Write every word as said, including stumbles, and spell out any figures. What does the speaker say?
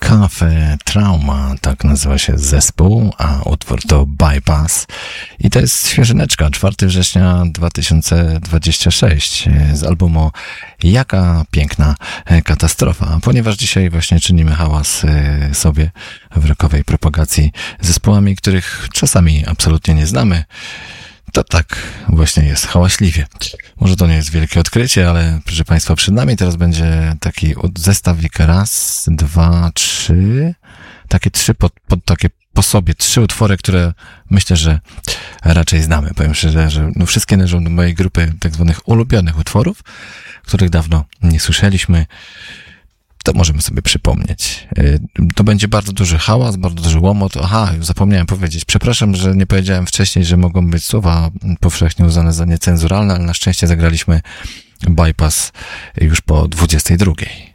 Cafe Trauma, tak nazywa się zespół, a utwór to Bypass. I to jest świeżyneczka, czwartego września dwa tysiące dwudziestego szóstego z albumu Jaka piękna katastrofa. Ponieważ dzisiaj właśnie czynimy hałas sobie w rockowej propagacji zespołami, których czasami absolutnie nie znamy, to tak właśnie jest hałaśliwie. Może to nie jest wielkie odkrycie, ale proszę Państwa, przed nami teraz będzie taki zestawik raz, dwa, trzy, takie trzy pod, pod, takie po sobie, trzy utwory, które myślę, że raczej znamy. Powiem szczerze, że no wszystkie należą do mojej grupy tak zwanych ulubionych utworów, których dawno nie słyszeliśmy. To możemy sobie przypomnieć. To będzie bardzo duży hałas, bardzo duży łomot. Aha, zapomniałem powiedzieć. Przepraszam, że nie powiedziałem wcześniej, że mogą być słowa powszechnie uznane za niecenzuralne, ale na szczęście zagraliśmy Bypass już po dwudziestej drugiej.